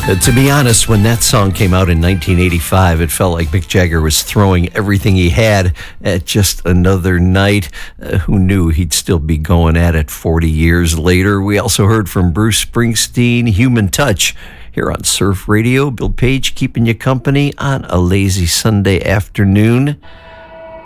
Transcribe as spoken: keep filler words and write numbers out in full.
Uh, to be honest, when that song came out in nineteen eighty-five, it felt like Mick Jagger was throwing everything he had at just another night. Uh, who knew he'd still be going at it forty years later? We also heard from Bruce Springsteen, Human Touch, here on Surf Radio. Bill Page keeping you company on a lazy Sunday afternoon.